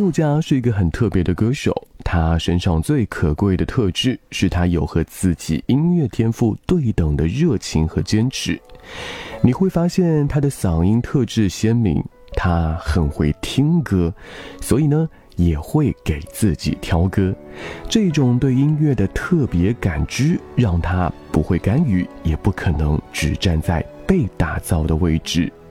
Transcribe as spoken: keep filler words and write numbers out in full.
陆家是一个很特别的歌手，他身上最可贵的特质是他有和自己音乐天赋对等的热情和坚持。你会发现他的嗓音特质鲜明，他很会听歌，所以呢也会给自己挑歌。这种对音乐的特别感知让他不会干预，也不可能只站在被打造的位置。